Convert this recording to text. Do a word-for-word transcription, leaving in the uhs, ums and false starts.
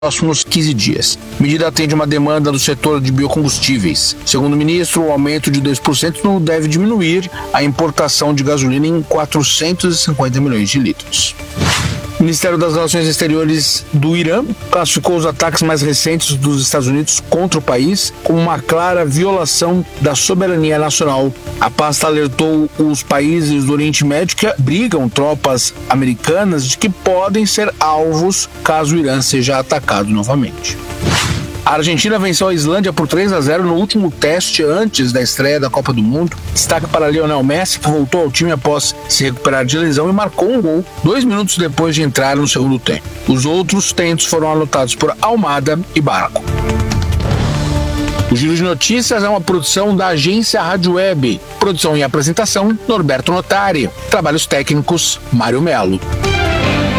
próximos quinze dias. A medida atende uma demanda do setor de biocombustíveis. Segundo o ministro, o aumento de dois por cento deve diminuir a importação de gasolina em quatrocentos e cinquenta milhões de litros. O Ministério das Relações Exteriores do Irã classificou os ataques mais recentes dos Estados Unidos contra o país como uma clara violação da soberania nacional. A pasta alertou os países do Oriente Médio que abrigam tropas americanas de que podem ser alvos caso o Irã seja atacado novamente. A Argentina venceu a Islândia por três a zero no último teste antes da estreia da Copa do Mundo. Destaque para Lionel Messi, que voltou ao time após se recuperar de lesão e marcou um gol dois minutos depois de entrar no segundo tempo. Os outros tentos foram anotados por Almada e Barco. O Giro de Notícias é uma produção da agência Rádio Web. Produção e apresentação, Norberto Notari. Trabalhos técnicos, Mário Melo.